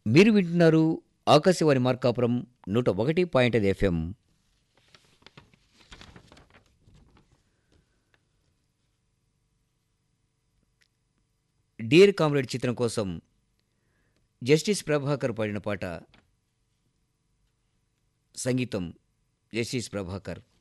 మీరు వింటున్నారు Akashvani Markapuram 101.5 FM. Dear comrade చిత్రం కోసం జస్టిస్ ప్రభాకర్ పాడిన పాట. సంగీతం జస్టిస్ ప్రభాకర్.